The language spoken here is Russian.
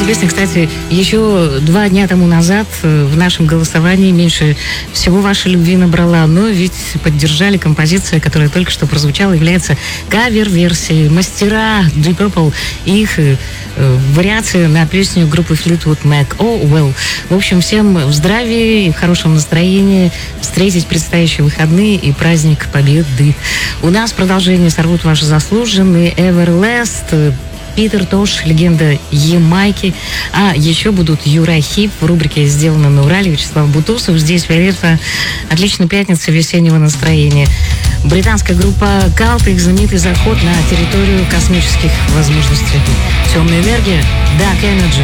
Эта песня, кстати, еще 2 дня тому назад в нашем голосовании меньше всего вашей любви набрала, но ведь поддержали композицию, которая только что прозвучала, является кавер-версией мастера Deep Purple и их вариация на песню группы Fleetwood Mac «Oh Well». В общем, всем в здравии и в хорошем настроении встретить предстоящие выходные и праздник Победы. У нас продолжение «Сорвут ваши заслуженные», «Everlast», Питер Тош, легенда Ямайки. А еще будут Юра Хип в рубрике «Сделано на Урале», Вячеслав Бутусов. Здесь Виолетта. Отличная пятница весеннего настроения. Британская группа Cult, их знаменитый заход на территорию космических возможностей. Темная энергия, Dark Energy.